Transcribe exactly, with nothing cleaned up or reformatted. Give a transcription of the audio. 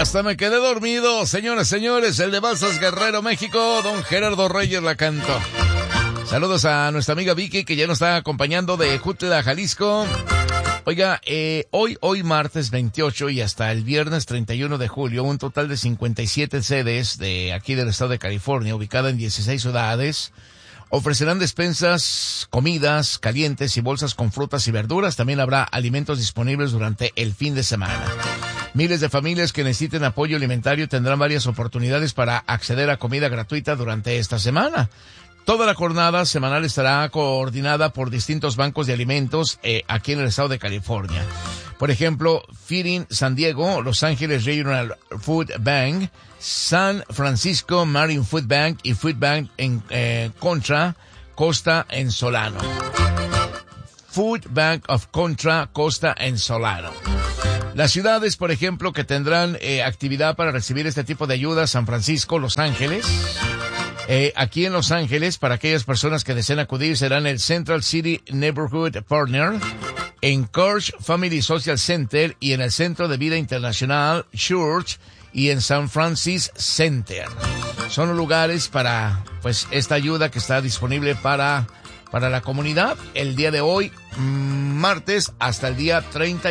hasta me quedé dormido. Señores, señores, el de Balsas Guerrero, México, don Gerardo Reyes la cantó. Saludos a nuestra amiga Vicky, que ya nos está acompañando de Jutla, Jalisco. Oiga, eh, hoy, hoy martes veintiocho y hasta el viernes treinta y uno de julio, un total de cincuenta y siete sedes de aquí del estado de California, ubicada en dieciséis ciudades, ofrecerán despensas, comidas calientes y bolsas con frutas y verduras. También habrá alimentos disponibles durante el fin de semana. Miles de familias que necesiten apoyo alimentario tendrán varias oportunidades para acceder a comida gratuita durante esta semana. Toda la jornada semanal estará coordinada por distintos bancos de alimentos eh, aquí en el estado de California. Por ejemplo, Feeding San Diego, Los Ángeles Regional Food Bank, San Francisco Marine Food Bank y Food Bank en eh, Contra Costa en Solano. Food Bank of Contra Costa en Solano. Las ciudades, por ejemplo, que tendrán eh, actividad para recibir este tipo de ayuda: San Francisco, Los Ángeles. Eh, aquí en Los Ángeles, para aquellas personas que deseen acudir, serán el Central City Neighborhood Partner, en Kirsch Family Social Center y en el Centro de Vida Internacional Church y en San Francis Center. Son los lugares para, pues, esta ayuda que está disponible para, para la comunidad el día de hoy, martes, hasta el día treinta